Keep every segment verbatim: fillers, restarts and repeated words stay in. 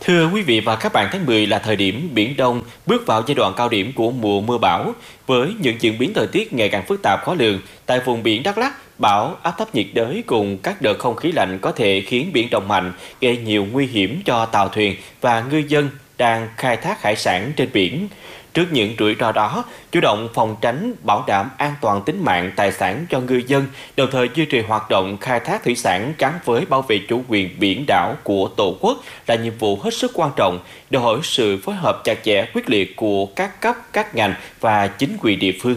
Thưa quý vị và các bạn, tháng mười là thời điểm Biển Đông bước vào giai đoạn cao điểm của mùa mưa bão. Với những diễn biến thời tiết ngày càng phức tạp khó lường, tại vùng biển Đắk Lắk, bão, áp thấp nhiệt đới cùng các đợt không khí lạnh có thể khiến biển động mạnh, gây nhiều nguy hiểm cho tàu thuyền và ngư dân đang khai thác hải sản trên biển. Trước những rủi ro đó, chủ động phòng tránh, bảo đảm an toàn tính mạng, tài sản cho ngư dân, đồng thời duy trì hoạt động khai thác thủy sản gắn với bảo vệ chủ quyền biển đảo của Tổ quốc là nhiệm vụ hết sức quan trọng, đòi hỏi sự phối hợp chặt chẽ, quyết liệt của các cấp, các ngành và chính quyền địa phương.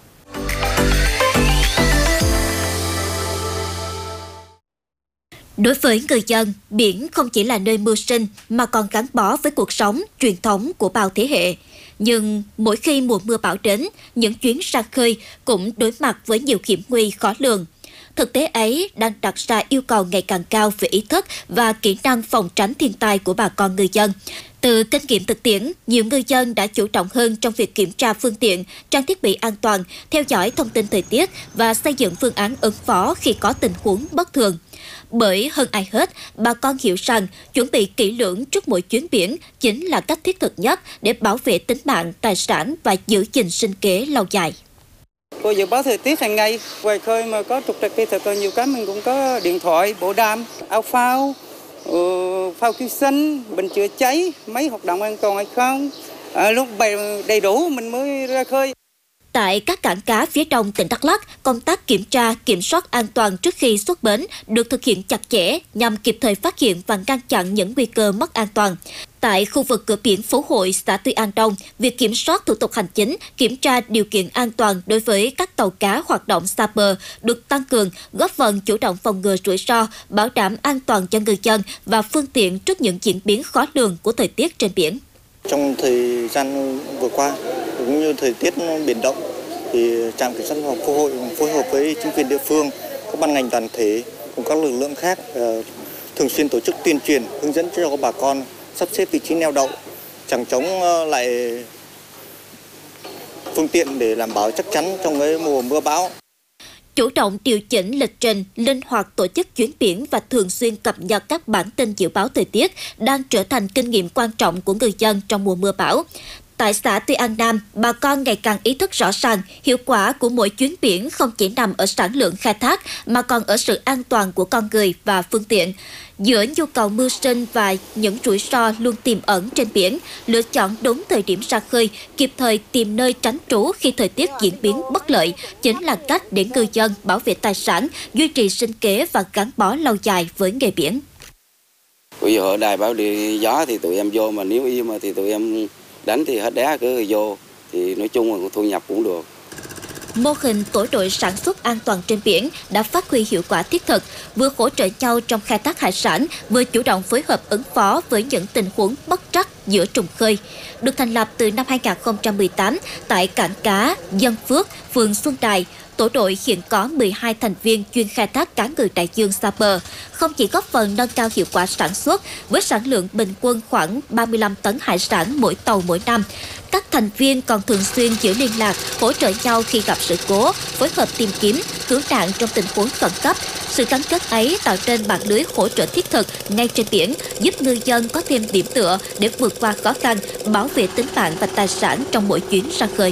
Đối với người dân, biển không chỉ là nơi mưu sinh mà còn gắn bó với cuộc sống, truyền thống của bao thế hệ. Nhưng mỗi khi mùa mưa bão đến, những chuyến ra khơi cũng đối mặt với nhiều hiểm nguy khó lường. Thực tế ấy đang đặt ra yêu cầu ngày càng cao về ý thức và kỹ năng phòng tránh thiên tai của bà con ngư dân. Từ kinh nghiệm thực tiễn, nhiều ngư dân đã chủ động hơn trong việc kiểm tra phương tiện, trang thiết bị an toàn, theo dõi thông tin thời tiết và xây dựng phương án ứng phó khi có tình huống bất thường. Bởi hơn ai hết, bà con hiểu rằng chuẩn bị kỹ lưỡng trước mỗi chuyến biển chính là cách thiết thực nhất để bảo vệ tính mạng, tài sản và giữ gìn sinh kế lâu dài. Cô dự báo thời tiết hàng ngày, ngoài khơi mà có trục trặc kỹ thuật nhiều cái mình cũng có điện thoại, bộ đàm, áo phao, phao cứu sinh, bình chữa cháy, máy hoạt động an toàn hay không. À, lúc đầy đủ mình mới ra khơi. Tại các cảng cá phía đông tỉnh Đắk Lắk, công tác kiểm tra, kiểm soát an toàn trước khi xuất bến được thực hiện chặt chẽ nhằm kịp thời phát hiện và ngăn chặn những nguy cơ mất an toàn. Tại khu vực cửa biển Phú Hội, xã Tuy An Đông, việc kiểm soát thủ tục hành chính, kiểm tra điều kiện an toàn đối với các tàu cá hoạt động xa bờ được tăng cường, góp phần chủ động phòng ngừa rủi ro, bảo đảm an toàn cho ngư dân và phương tiện trước những diễn biến khó lường của thời tiết trên biển. Trong thời gian vừa qua, cũng như thời tiết biển động, thì trạm kiểm soát Phú Hội phối hợp với chính quyền địa phương, các ban ngành đoàn thể cùng các lực lượng khác uh, thường xuyên tổ chức tuyên truyền, hướng dẫn cho các bà con sắp xếp vị trí neo đậu, chẳng chống uh, lại phương tiện để đảm bảo chắc chắn trong cái mùa mưa bão. Chủ động điều chỉnh lịch trình, linh hoạt tổ chức chuyến biển và thường xuyên cập nhật các bản tin dự báo thời tiết đang trở thành kinh nghiệm quan trọng của người dân trong mùa mưa bão. Tại xã Tuy An Nam, bà con ngày càng ý thức rõ ràng hiệu quả của mỗi chuyến biển không chỉ nằm ở sản lượng khai thác mà còn ở sự an toàn của con người và phương tiện. Giữa nhu cầu mưu sinh và những rủi ro luôn tiềm ẩn trên biển, lựa chọn đúng thời điểm ra khơi, kịp thời tìm nơi tránh trú khi thời tiết diễn biến bất lợi chính là cách để ngư dân bảo vệ tài sản, duy trì sinh kế và gắn bó lâu dài với nghề biển. Bây giờ ở đài báo điện gió thì tụi em vô, mà nếu im thì tụi em đánh thì hết đá cứ vô, thì nói chung là thu nhập cũng được. Mô hình tổ đội sản xuất an toàn trên biển đã phát huy hiệu quả thiết thực, vừa hỗ trợ nhau trong khai thác hải sản, vừa chủ động phối hợp ứng phó với những tình huống bất trắc giữa trùng khơi. Được thành lập từ năm hai nghìn không trăm mười tám tại cảng cá Dân Phước, phường Xuân Đài, tổ đội hiện có mười hai thành viên chuyên khai thác cá ngừ đại dương xa bờ, không chỉ góp phần nâng cao hiệu quả sản xuất với sản lượng bình quân khoảng ba mươi lăm tấn hải sản mỗi tàu mỗi năm. Các thành viên còn thường xuyên giữ liên lạc, hỗ trợ nhau khi gặp sự cố, phối hợp tìm kiếm, cứu nạn trong tình huống khẩn cấp. Sự gắn kết ấy tạo nên mạng lưới hỗ trợ thiết thực ngay trên biển, giúp ngư dân có thêm điểm tựa để vượt qua khó khăn, bảo vệ tính mạng và tài sản trong mỗi chuyến ra khơi.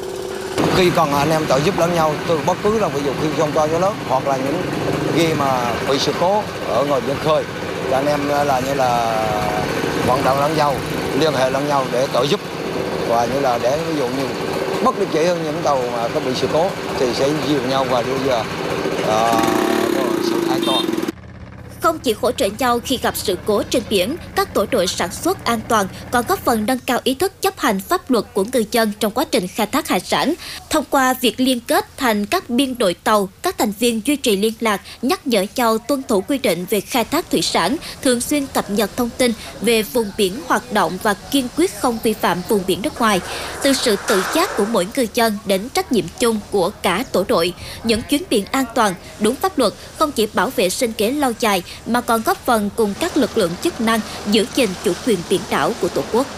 Khi còn anh em trợ giúp lẫn nhau từ bất cứ là ví dụ khi không cho gió lớn hoặc là những khi mà bị sự cố ở ngoài biển khơi, thì anh em là như là vận động lẫn nhau, liên hệ lẫn nhau để trợ giúp, và như là để ví dụ như bất đắc dĩ hơn những tàu mà có bị sự cố thì sẽ dìu nhau và đưa giờ uh, sự an toàn. Không chỉ hỗ trợ nhau khi gặp sự cố trên biển, các tổ đội sản xuất an toàn còn góp phần nâng cao ý thức chấp hành pháp luật của ngư dân trong quá trình khai thác hải sản. Thông qua việc liên kết thành các biên đội tàu, các thành viên duy trì liên lạc, nhắc nhở nhau tuân thủ quy định về khai thác thủy sản, thường xuyên cập nhật thông tin về vùng biển hoạt động và kiên quyết không vi phạm vùng biển nước ngoài. Từ sự tự giác của mỗi ngư dân đến trách nhiệm chung của cả tổ đội, những chuyến biển an toàn, đúng pháp luật không chỉ bảo vệ sinh kế lâu dài mà còn góp phần cùng các lực lượng chức năng giữ gìn chủ quyền biển đảo của Tổ quốc.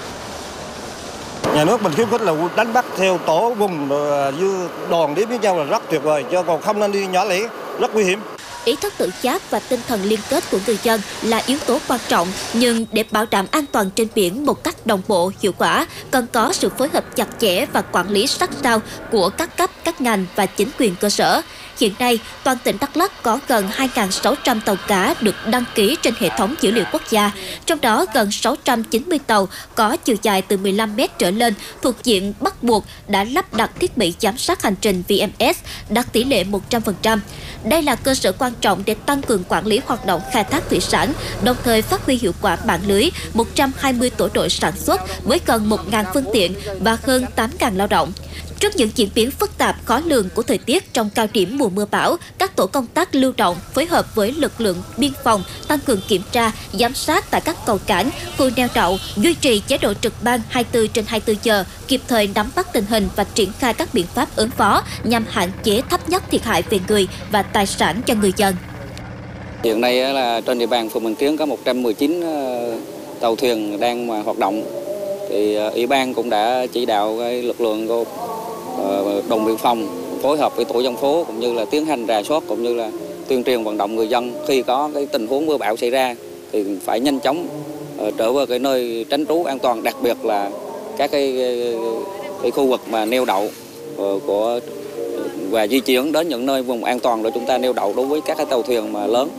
Nhà nước mình khuyến khích là đánh bắt theo tổ vùng như đoàn đi với nhau là rất tuyệt vời, chứ còn không nên đi nhỏ lẻ, rất nguy hiểm. Ý thức tự giác và tinh thần liên kết của người dân là yếu tố quan trọng, nhưng để bảo đảm an toàn trên biển một cách đồng bộ, hiệu quả, cần có sự phối hợp chặt chẽ và quản lý sát sao của các cấp, các ngành và chính quyền cơ sở. Hiện nay, toàn tỉnh Đắk Lắk có gần hai nghìn sáu trăm tàu cá được đăng ký trên hệ thống dữ liệu quốc gia, trong đó gần sáu trăm chín mươi tàu có chiều dài từ mười lăm mét trở lên thuộc diện bắt buộc đã lắp đặt thiết bị giám sát hành trình V M S, đạt tỷ lệ một trăm phần trăm. Đây là cơ sở quan trọng để tăng cường quản lý hoạt động khai thác thủy sản, đồng thời phát huy hiệu quả mạng lưới một trăm hai mươi tổ đội sản xuất với gần một nghìn phương tiện và hơn tám nghìn lao động. Trước những diễn biến phức tạp khó lường của thời tiết trong cao điểm mùa mưa bão, các tổ công tác lưu động phối hợp với lực lượng biên phòng tăng cường kiểm tra, giám sát tại các cầu cảng, khu neo đậu, duy trì chế độ trực ban hai mươi tư trên hai mươi tư giờ, kịp thời nắm bắt tình hình và triển khai các biện pháp ứng phó nhằm hạn chế thấp nhất thiệt hại về người và tài sản cho người dân. Hiện nay là trên địa bàn phường Mường Kiến có một trăm mười chín tàu thuyền đang mà hoạt động. Thì ủy ban cũng đã chỉ đạo cái lực lượng của đồn biên phòng phối hợp với tổ dân phố cũng như là tiến hành rà soát cũng như là tuyên truyền vận động người dân khi có cái tình huống mưa bão xảy ra thì phải nhanh chóng trở về cái nơi tránh trú an toàn, đặc biệt là các cái, cái khu vực mà neo đậu của và di chuyển đến những nơi vùng an toàn để chúng ta neo đậu đối với các cái tàu thuyền mà lớn.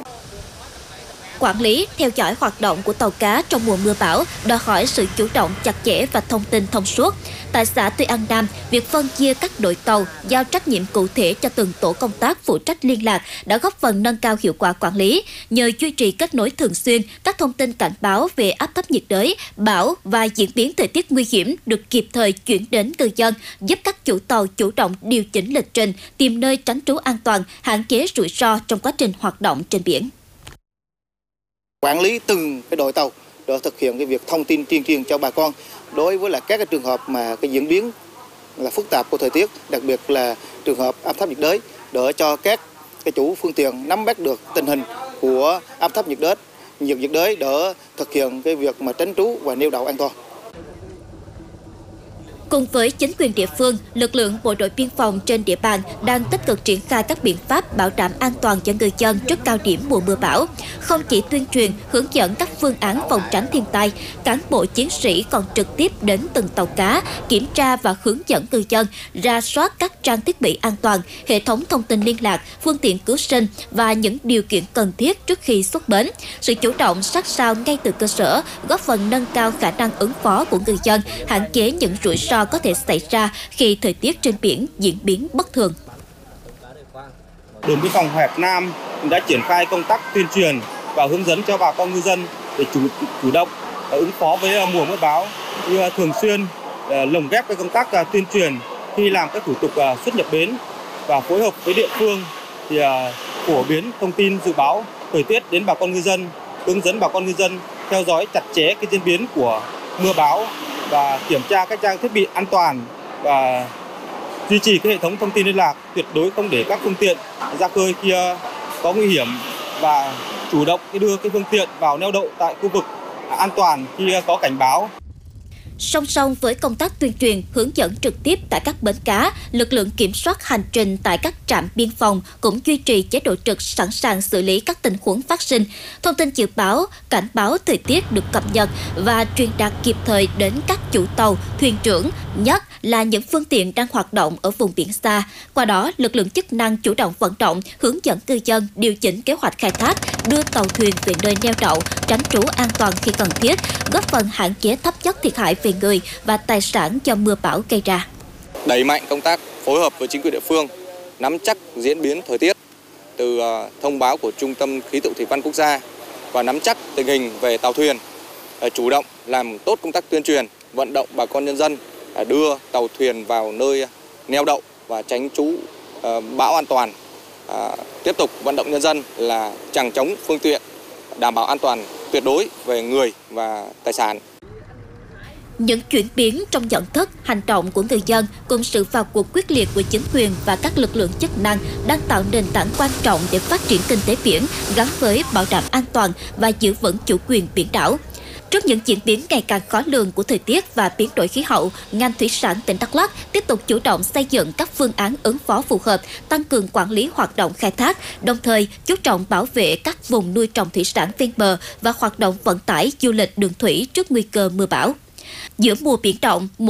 Quản lý, theo dõi hoạt động của tàu cá trong mùa mưa bão đòi hỏi sự chủ động chặt chẽ và thông tin thông suốt. Tại xã Tuy An Nam, việc phân chia các đội tàu, giao trách nhiệm cụ thể cho từng tổ công tác phụ trách liên lạc đã góp phần nâng cao hiệu quả quản lý. Nhờ duy trì kết nối thường xuyên, các thông tin cảnh báo về áp thấp nhiệt đới, bão và diễn biến thời tiết nguy hiểm được kịp thời chuyển đến người dân, giúp các chủ tàu chủ động điều chỉnh lịch trình, tìm nơi tránh trú an toàn, hạn chế rủi ro trong quá trình hoạt động trên biển. Quản lý từng cái đội tàu để thực hiện cái việc thông tin tuyên truyền cho bà con đối với là các cái trường hợp mà cái diễn biến là phức tạp của thời tiết, đặc biệt là trường hợp áp thấp nhiệt đới, để cho các cái chủ phương tiện nắm bắt được tình hình của áp thấp nhiệt đới, nhiệt nhiệt đới để thực hiện cái việc mà tránh trú và neo đậu an toàn. Cùng với chính quyền địa phương, lực lượng bộ đội biên phòng trên địa bàn đang tích cực triển khai các biện pháp bảo đảm an toàn cho người dân trước cao điểm mùa mưa bão. Không chỉ tuyên truyền, hướng dẫn các phương án phòng tránh thiên tai, cán bộ chiến sĩ còn trực tiếp đến từng tàu cá, kiểm tra và hướng dẫn người dân rà soát các trang thiết bị an toàn, hệ thống thông tin liên lạc, phương tiện cứu sinh và những điều kiện cần thiết trước khi xuất bến. Sự chủ động sát sao ngay từ cơ sở góp phần nâng cao khả năng ứng phó của người dân, hạn chế những rủi ro có thể xảy ra khi thời tiết trên biển diễn biến bất thường. Đồn biên phòng Hải Nam đã triển khai công tác tuyên truyền và hướng dẫn cho bà con ngư dân để chủ, chủ động ứng phó với mùa mưa bão, như thường xuyên lồng ghép cái công tác tuyên truyền khi làm các thủ tục xuất nhập bến và phối hợp với địa phương thì phổ biến thông tin dự báo thời tiết đến bà con ngư dân, hướng dẫn bà con ngư dân theo dõi chặt chẽ cái diễn biến của mưa bão và kiểm tra các trang thiết bị an toàn và duy trì cái hệ thống thông tin liên lạc, tuyệt đối không để các phương tiện ra khơi khi có nguy hiểm và chủ động đưa cái phương tiện vào neo đậu tại khu vực an toàn khi có cảnh báo. Song song với công tác tuyên truyền, hướng dẫn trực tiếp tại các bến cá, lực lượng kiểm soát hành trình tại các trạm biên phòng cũng duy trì chế độ trực sẵn sàng xử lý các tình huống phát sinh. Thông tin dự báo, cảnh báo thời tiết được cập nhật và truyền đạt kịp thời đến các chủ tàu, thuyền trưởng, nhất là những phương tiện đang hoạt động ở vùng biển xa. Qua đó, lực lượng chức năng chủ động vận động, hướng dẫn ngư dân điều chỉnh kế hoạch khai thác, đưa tàu thuyền về nơi neo đậu, tránh trú an toàn khi cần thiết, góp phần hạn chế thấp nhất thiệt hại về người và tài sản do mưa bão gây ra. Đẩy mạnh công tác phối hợp với chính quyền địa phương, nắm chắc diễn biến thời tiết từ thông báo của Trung tâm Khí tượng Thủy văn Quốc gia và nắm chắc tình hình về tàu thuyền, chủ động làm tốt công tác tuyên truyền, vận động bà con nhân dân đưa tàu thuyền vào nơi neo đậu và tránh trú bão an toàn. Tiếp tục vận động nhân dân là chằng chống phương tiện, đảm bảo an toàn tuyệt đối về người và tài sản. Những chuyển biến trong nhận thức, hành động của người dân cùng sự vào cuộc quyết liệt của chính quyền và các lực lượng chức năng đang tạo nền tảng quan trọng để phát triển kinh tế biển gắn với bảo đảm an toàn và giữ vững chủ quyền biển đảo. Trước những diễn biến ngày càng khó lường của thời tiết và biến đổi khí hậu, ngành thủy sản tỉnh Đắk Lắk tiếp tục chủ động xây dựng các phương án ứng phó phù hợp, tăng cường quản lý hoạt động khai thác, đồng thời chú trọng bảo vệ các vùng nuôi trồng thủy sản ven bờ và hoạt động vận tải du lịch đường thủy trước nguy cơ mưa bão. Giữa mùa biển động,